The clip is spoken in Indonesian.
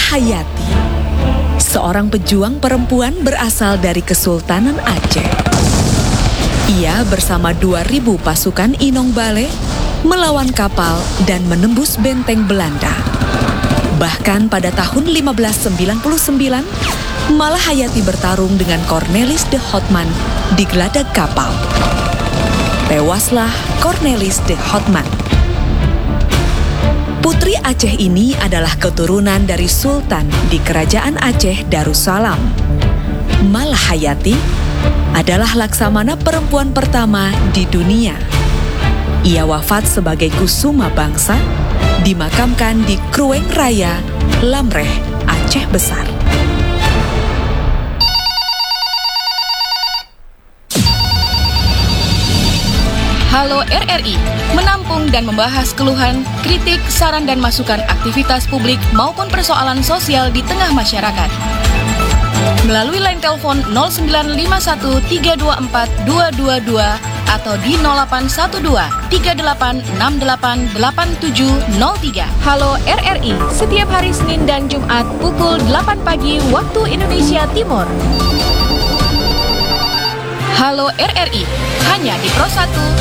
Hayati, seorang pejuang perempuan berasal dari Kesultanan Aceh. Ia bersama 2.000 pasukan Inong Bale melawan kapal dan menembus benteng Belanda. Bahkan pada tahun 1599, Malahayati bertarung dengan Cornelis de Houtman di geladak kapal. Tewaslah Cornelis de Houtman. Putri Aceh ini adalah keturunan dari Sultan di Kerajaan Aceh Darussalam. Malahayati adalah laksamana perempuan pertama di dunia. Ia wafat sebagai kusuma bangsa, dimakamkan di Krueng Raya, Lamreh, Aceh Besar. Halo RRI, menampung dan membahas keluhan, kritik, saran dan masukan aktivitas publik maupun persoalan sosial di tengah masyarakat. Melalui line telepon 0951324222 atau di 081238688703. Halo RRI, setiap hari Senin dan Jumat pukul 8 pagi waktu Indonesia Timur. Halo RRI, hanya di Pro 1